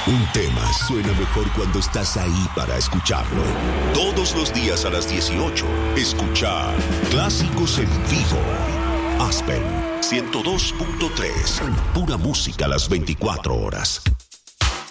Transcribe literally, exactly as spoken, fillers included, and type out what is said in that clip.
Un tema suena mejor cuando estás ahí para escucharlo. Todos los días a las dieciocho, escucha Clásicos en Vivo. Aspen ciento dos punto tres. Pura música a las veinticuatro horas.